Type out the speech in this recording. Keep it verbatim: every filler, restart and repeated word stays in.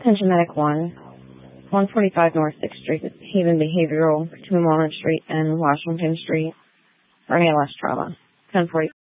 Attention Medic one, one forty-five North sixth Street, Haven Behavioral, between Walnut Street and Washington Street, for A L S trauma. ten forty.